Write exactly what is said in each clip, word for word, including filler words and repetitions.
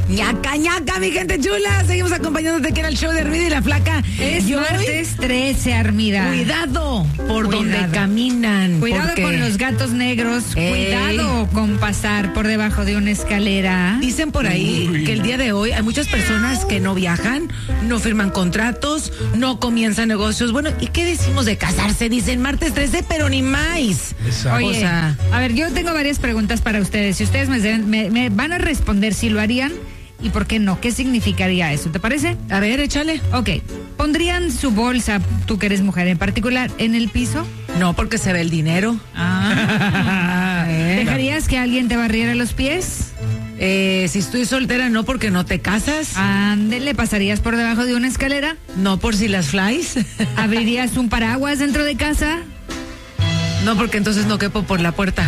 ñaca, ñaca, mi gente chula. Seguimos acompañándote aquí en el show de Armida y la Flaca. Es Yo martes trece, Armida. Cuidado por Cuidado. donde caminan. Cuidado porque con los gatos negros. Ey. Cuidado con pasar por debajo de una escalera. Dicen por ahí Uy. que el día de hoy hay muchas personas que no viajan, no firman contratos, no comienzan negocios. Bueno, ¿y qué decimos de casarse? Dicen martes trece, pero ni más. Exacto. Oye, O sea, a ver, yo tengo varias preguntas para ustedes. Si ustedes me, deben- me- me van a responder si lo harían y por qué no. ¿Qué significaría eso? ¿Te parece? a ver, échale. Ok. ¿Pondrían su bolsa, tú que eres mujer en particular, en el piso? No, porque se ve el dinero. Ah. Eh. ¿Dejarías que alguien te barriera los pies? Eh, si estoy soltera, no, porque no te casas. Ándele, ¿pasarías por debajo de una escalera? No, por si las flies. ¿Abrirías un paraguas dentro de casa? No, porque entonces no quepo por la puerta.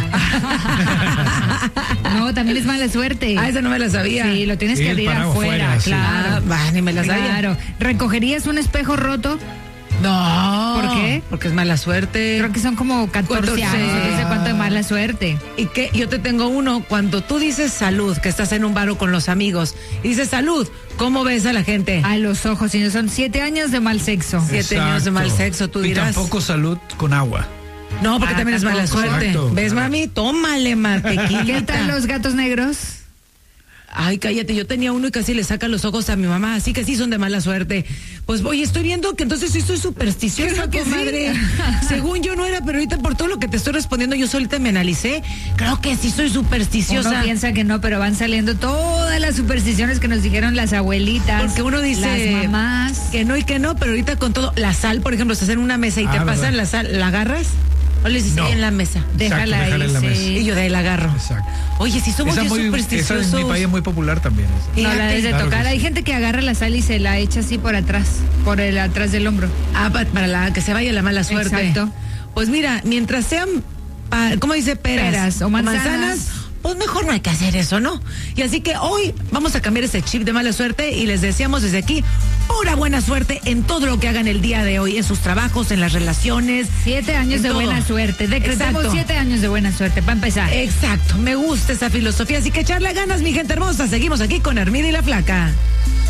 No, también es mala suerte. Ah, esa no me la sabía. Sí, lo tienes Sí, que el abrir paraguas afuera, fuera, sí. claro. Ah, va, ni me la sabía. Claro. ¿Recogerías un espejo roto? No. ¿Por qué? Porque es mala suerte. Creo que son como catorce catorce. años, no sé cuánto de mala suerte. Y que yo te tengo uno, cuando tú dices salud, que estás en un bar o con los amigos, y dices salud, ¿cómo ves a la gente? A los ojos, y no son siete años de mal sexo. Siete años de mal sexo, tú Y dirás. tampoco salud con agua. No, porque Ah, también es mala tampoco. suerte. Exacto. ¿Ves, mami? Tómale, mantequilla. ¿Qué tal los gatos negros? Ay, cállate, yo tenía uno y casi le saca los ojos a mi mamá, así que sí son de mala suerte. Pues oye, estoy viendo que entonces sí soy supersticiosa, Creo que sí. comadre. Según yo no era, pero ahorita por todo lo que te estoy respondiendo, yo solita me analicé. Creo que sí soy supersticiosa. Uno piensa que no, pero van saliendo todas las supersticiones que nos dijeron las abuelitas. Porque uno dice las mamás. que no y que no, pero ahorita con todo, la sal, por ejemplo, estás en una mesa y Ah, te ¿verdad? pasan la sal, ¿la agarras? O le dices No. ahí en la mesa. Déjala Exacto, déjala ahí, en la sí. mesa. Y yo de ahí la agarro. Exacto. Oye, si somos Esa, bien muy, esa supersticiosos. en mi país es muy popular también. esa. No la Fíjate. debes de Claro tocar. que sí. Hay gente que agarra la sal y se la echa así por atrás, por el atrás del hombro. Ah, pa- para la que se vaya la mala suerte. Exacto. Pues mira, mientras sean, pa- ¿cómo dice? Peras, Peras o manzanas. pues mejor no hay que hacer eso, ¿no? Y así que hoy vamos a cambiar ese chip de mala suerte y les deseamos desde aquí pura buena suerte en todo lo que hagan el día de hoy, en sus trabajos, en las relaciones. Siete años en de todo. buena suerte. Decretamos Exacto. siete años de buena suerte, para empezar. Exacto, me gusta esa filosofía, así que echarle ganas, mi gente hermosa. Seguimos aquí con Armida y la Flaca.